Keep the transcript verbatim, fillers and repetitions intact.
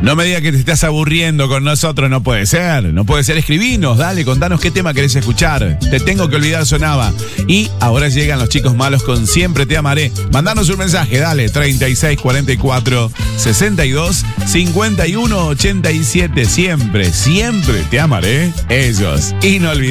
No me digas que te estás aburriendo con nosotros, no puede ser. No puede ser, escribinos, dale, contanos qué tema querés escuchar. Te tengo que olvidar sonaba. Y ahora llegan los chicos malos con Siempre te amaré. Mandanos un mensaje, dale, treinta y seis, cuarenta y cuatro, sesenta y dos, cincuenta y uno, ochenta y siete. Siempre, siempre te amaré. Ellos, inolvidables.